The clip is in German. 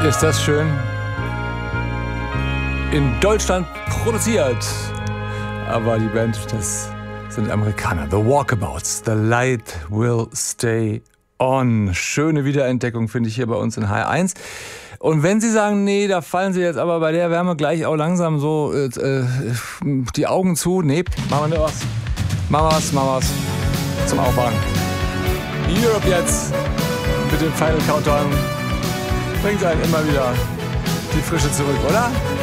Ist das schön? In Deutschland produziert. Aber die Band, das sind Amerikaner. The Walkabouts. The Light Will Stay On. Schöne Wiederentdeckung finde ich hier bei uns in HR1. Und wenn Sie sagen, nee, da fallen Sie jetzt aber bei der Wärme gleich auch langsam so die Augen zu. Nee, machen wir was. Machen wir was. Zum Aufwachen. Europe jetzt mit dem Final Countdown. Bringt einen immer wieder die Frische zurück, oder?